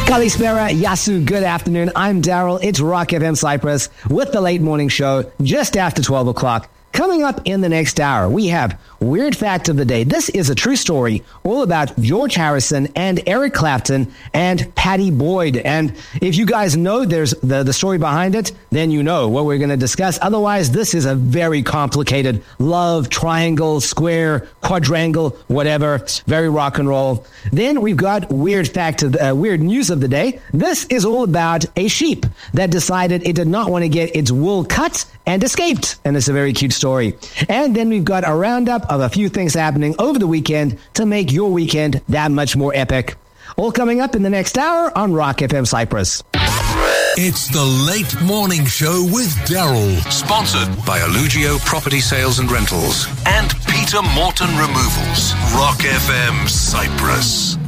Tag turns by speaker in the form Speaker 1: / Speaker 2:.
Speaker 1: Kalispera, Yasu, good afternoon. I'm Daryl. It's Rock FM Cyprus with the late morning show just after 12 o'clock. Coming up in the next hour, we have Weird Fact of the Day. This is a true story all about George Harrison and Eric Clapton and Pattie Boyd. And if you guys know there's the story behind it, then you know what we're going to discuss. Otherwise, this is a very complicated love triangle, square, quadrangle, whatever. Very rock and roll. Then we've got Weird News of the Day. This is all about a sheep that decided it did not want to get its wool cut and escaped. And it's a very cute story. And then we've got a roundup of a few things happening over the weekend to make your weekend that much more epic. All coming up in the next hour on Rock FM Cyprus.
Speaker 2: It's the Late Morning Show with Daryl. Sponsored by Allugio Property Sales and Rentals and Peter Morton Removals. Rock FM Cyprus.